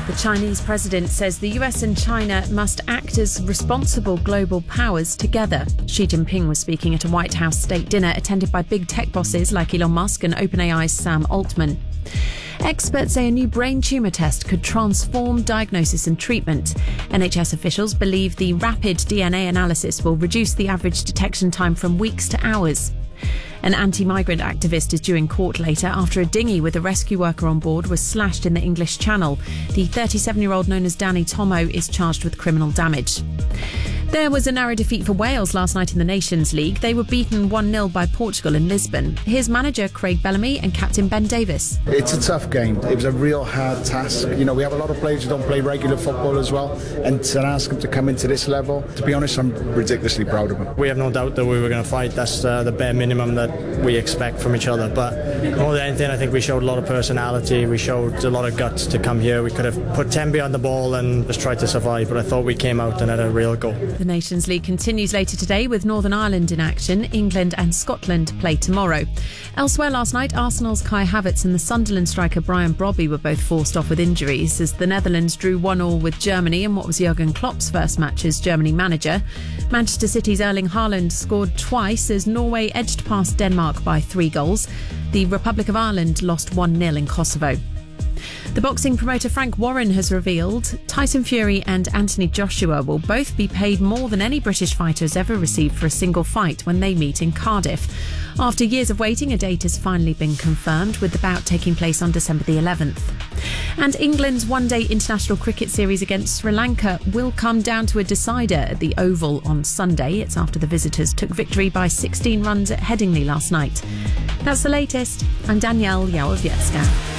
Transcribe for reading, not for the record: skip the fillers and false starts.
The Chinese president says the US and China must act as responsible global powers together. Xi Jinping was speaking at a White House state dinner attended by big tech bosses like Elon Musk and OpenAI's Sam Altman. Experts say a new brain tumour test could transform diagnosis and treatment. NHS officials believe the rapid DNA analysis will reduce the average detection time from weeks to hours. An anti-migrant activist is due in court later after a dinghy with a rescue worker on board was slashed in the English Channel. The 37-year-old known as Danny Tomo is charged with criminal damage. There was a narrow defeat for Wales last night in the Nations League. They were beaten 1-0 by Portugal in Lisbon. Here's manager Craig Bellamy and captain Ben Davies. It's a tough game. It was a real hard task. We have a lot of players who don't play regular football as well, and to ask them to come into this level, to be honest, I'm ridiculously proud of them. We have no doubt that we were going to fight. That's the bare minimum that we expect from each other. But more than anything, I think we showed a lot of personality. We showed a lot of guts to come here. We could have put Tenby on the ball and just tried to survive, but I thought we came out and had a real go. The Nations League continues later today with Northern Ireland in action. England and Scotland play tomorrow. Elsewhere last night, Arsenal's Kai Havertz and the Sunderland striker Brian Brobby were both forced off with injuries as the Netherlands drew 1-1 with Germany in what was Jurgen Klopp's first match as Germany manager. Manchester City's Erling Haaland scored twice as Norway edged past Denmark by 3 goals. The Republic of Ireland lost 1-0 in Kosovo. The boxing promoter Frank Warren has revealed Tyson Fury and Anthony Joshua will both be paid more than any British fighter has ever received for a single fight when they meet in Cardiff. After years of waiting, a date has finally been confirmed, with the bout taking place on December the 11th. And England's one-day international cricket series against Sri Lanka will come down to a decider at the Oval on Sunday. It's after the visitors took victory by 16 runs at Headingley last night. That's the latest. I'm Danielle Yawowiecka.